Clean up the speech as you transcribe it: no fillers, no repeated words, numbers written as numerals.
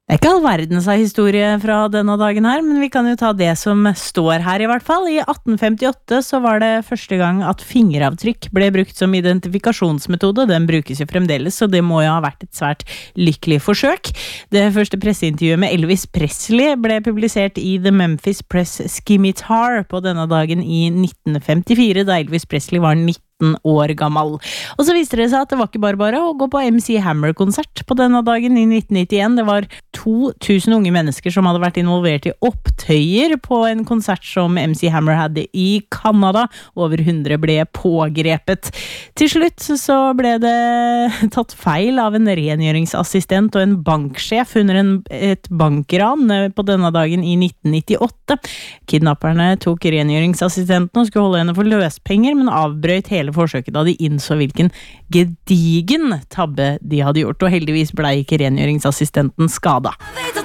Det ikke all verdens av historie fra denne dagen her, men vi kan jo ta det som står her I hvert fall. I 1858 så var det første gang at fingeravtrykk ble brukt som identifikasjonsmetode. Den brukes jo fremdeles, så det må jo ha vært et svært lykkelig forsøk. Det første presseintervjuet med Elvis Presley ble publisert I The Memphis Press Scimitar på denne dagen I 1954, da Elvis Presley var 19 år gammel. Og så viste det seg at det var ikke bare å gå på MC Hammer-konsert på denne dagen I 1991. Det var 2000 unge mennesker som hadde vært involvert I opptøyer på en konsert som MC Hammer hadde I Kanada. Over 100 ble pågrepet. Til slutt så ble det tatt feil av en rengjøringsassistent og en banksjef under et bankran på denne dagen I 1998. Kidnapperne tok rengjøringsassistenten og skulle holde henne for løspenger, men avbrøt hele forsøket da de innså hvilken gedigen tabbe de hadde gjort, og heldigvis ble ikke rengjøringsassistenten skadet.